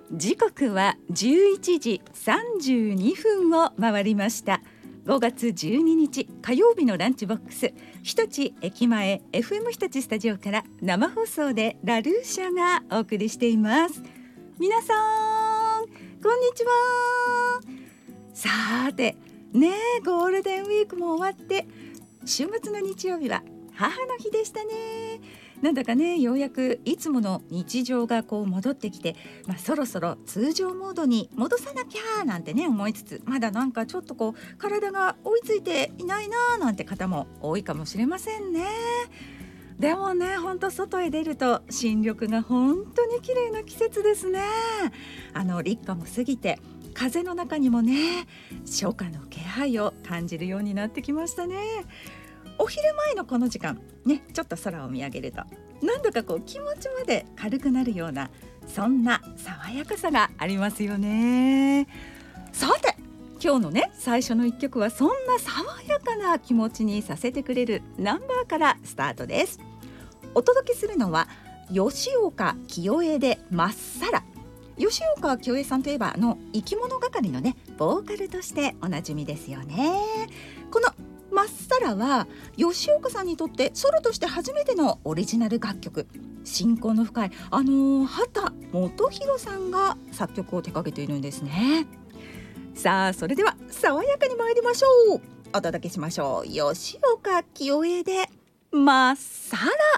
時刻は11時32分を回りました。5月12日火曜日のランチボックス、日立駅前 FM 日立スタジオから生放送でラルーシャがお送りしています。皆さんこんにちは。さてね、ゴールデンウィークも終わって週末の日曜日は母の日でしたね。なんだかね、ようやくいつもの日常が戻ってきて、そろそろ通常モードに戻さなきゃなんてね思いつつ、まだなんかちょっと体が追いついていないななんて方も多いかもしれませんね。でもね、ほんと外へ出ると新緑が本当に綺麗な季節ですね。立夏も過ぎて風の中にもね初夏の気配を感じるようになってきましたね。お昼前のこの時間ね、ちょっと空を見上げるとなんだか気持ちまで軽くなるような、そんな爽やかさがありますよね。さて今日のね最初の一曲はそんな爽やかな気持ちにさせてくれるナンバーからスタートです。お届けするのは吉岡清江でまっさら。吉岡清江さんといえば生き物係のねボーカルとしておなじみですよね。このまっさらは吉岡さんにとってソロとして初めてのオリジナル楽曲。親交の深い畑基博さんが作曲を手掛けているんですね。さあそれでは爽やかに参りましょう。お届けしましょう。吉岡清江でまっさら。